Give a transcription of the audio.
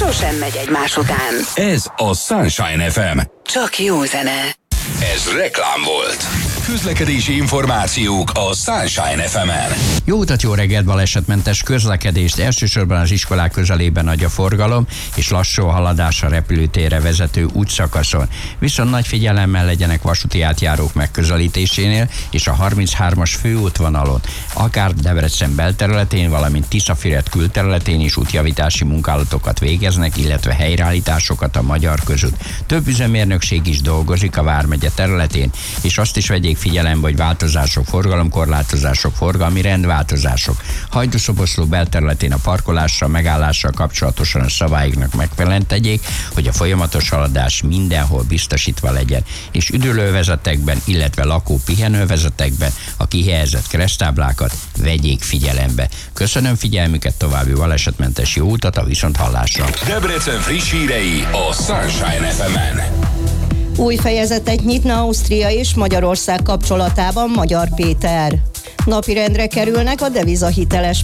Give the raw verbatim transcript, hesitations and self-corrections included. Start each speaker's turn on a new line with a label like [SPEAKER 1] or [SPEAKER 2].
[SPEAKER 1] sosem megy egymás után.
[SPEAKER 2] Ez a Sunshine ef em.
[SPEAKER 1] Csak jó zene.
[SPEAKER 2] Ez reklám volt. Közlekedési információk a Sunshine ef emen.
[SPEAKER 3] Jó utat, jó reggelt, balesetmentes közlekedést. Elsősorban az iskolák közelében nagy a forgalom, és lassú a haladás a repülőtérre vezető útszakaszon. Viszont nagy figyelemmel legyenek vasúti átjárók megközelítésénél és a harminchármas főútvonalon, akár Debrecen belterületén, valamint Tiszafüred külterületén is útjavítási munkálatokat végeznek, illetve helyreállításokat a Magyar Közút. Több üzemérnökség is dolgozik a Vármegye területén, és azt is vegyék figyelembe, hogy változások, forgalomkorlátozások, forgalmi rendváltozások. Hajdúszoboszló belterületén a parkolással, megállással kapcsolatosan a szabályoknak megfelelően tegyék, hogy a folyamatos haladás mindenhol biztosítva legyen, és üdülővezetekben, illetve lakó-pihenővezetekben a kihelyezett kereszttáblákat vegyék figyelembe. Köszönöm figyelmüket, további balesetmentes jó utat, a viszonthallásra.
[SPEAKER 2] Debrecen friss hírei a Sunshine ef emen.
[SPEAKER 4] Új fejezetet nyitna Ausztria és Magyarország kapcsolatában Magyar Péter. Napirendre kerülnek a devizahiteles